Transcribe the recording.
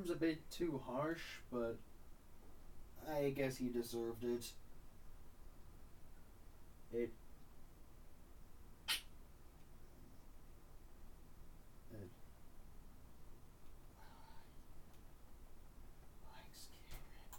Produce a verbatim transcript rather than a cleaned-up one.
seems a bit too harsh, but I guess he deserved it.